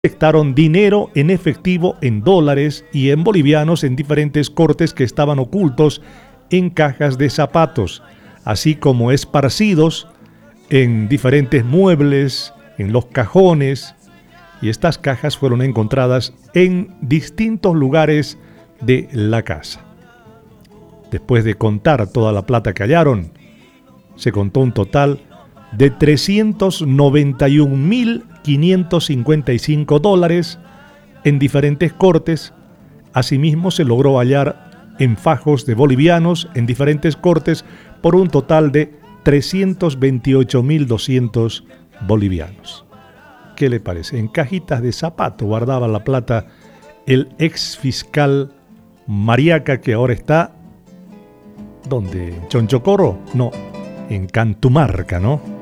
detectaron dinero en efectivo, en dólares y en bolivianos en diferentes cortes que estaban ocultos en cajas de zapatos, así como esparcidos en diferentes muebles, en los cajones, y estas cajas fueron encontradas en distintos lugares de la casa. Después de contar toda la plata que hallaron, se contó un total de $391.555 en diferentes cortes. Asimismo, se logró hallar en fajos de bolivianos en diferentes cortes por un total de 328.200 bolivianos. ¿Qué le parece? En cajitas de zapato guardaba la plata el ex fiscal Mariaca, que ahora está, ¿dónde? ¿En Chonchocoro? No, en Cantumarca, ¿no?